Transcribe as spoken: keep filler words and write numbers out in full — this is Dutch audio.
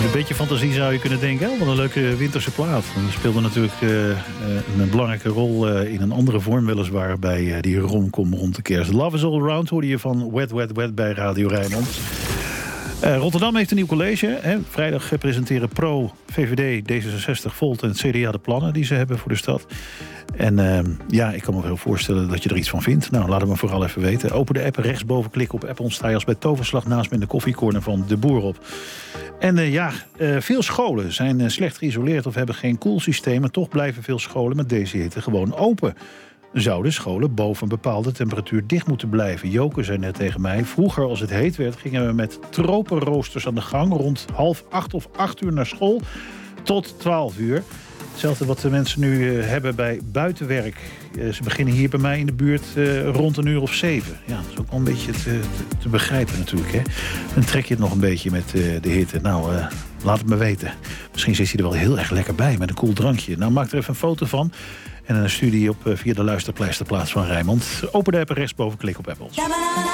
een beetje fantasie zou je kunnen denken. Oh, wat een leuke winterse plaat. Dat speelde natuurlijk uh, uh, een belangrijke rol uh, in een andere vorm weliswaar bij uh, die romcom rond de kerst. Love is All Around hoorde je van Wet Wet Wet bij Radio Rijnmond. Uh, Rotterdam heeft een nieuw college. Hè. Vrijdag presenteren Pro, V V D, D zesenzestig, Volt en het C D A de plannen die ze hebben voor de stad. En uh, ja, ik kan me wel voorstellen dat je er iets van vindt. Nou, laat het me vooral even weten. Open de app, rechtsboven klikken op app, sta je als bij toverslag naast me in de koffiecorner van De Boer op. En uh, ja, uh, veel scholen zijn uh, slecht geïsoleerd of hebben geen koelsysteem. Maar toch blijven veel scholen met deze hitte gewoon open. Zouden scholen boven een bepaalde temperatuur dicht moeten blijven? Joke zei net tegen mij. Vroeger, als het heet werd, gingen we met tropenroosters aan de gang. Rond half acht of acht uur naar school tot twaalf uur. Hetzelfde wat de mensen nu uh, hebben bij buitenwerk. Uh, ze beginnen hier bij mij in de buurt uh, rond een uur of zeven. Ja, dat is ook wel een beetje te, te, te begrijpen natuurlijk. Hè? Dan trek je het nog een beetje met uh, de hitte. Nou, uh, laat het me weten. Misschien zit hij er wel heel erg lekker bij met een koel drankje. Nou, maak er even een foto van. En een studie op uh, via de luisterpleisterplaats van Rijnmond. Open de app en rechtsboven klik op Apple.